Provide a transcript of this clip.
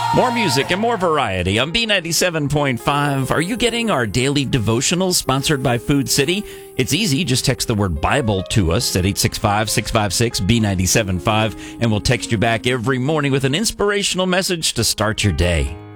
More music and more variety on B97.5. Are you getting our daily devotionals sponsored by Food City? It's easy. Just text the word Bible to us at 865-656-B975, and we'll text you back every morning with an inspirational message to start your day.